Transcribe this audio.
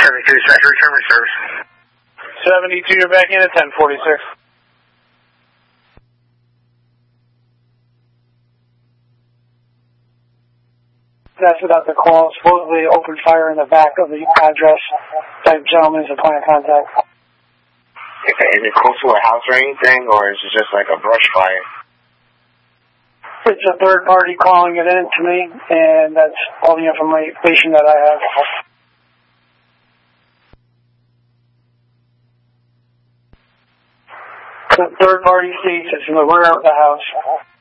72, Sector, return my service. 72, you're back in at 1046. That's about the call. Supposedly open fire in the back of the address. That gentleman is a point of contact. Okay, is it close to a house or anything, or is it just like a brush fire? It's a third party calling it in to me, and that's all the information that I have. The third party states it's in the rear of the house.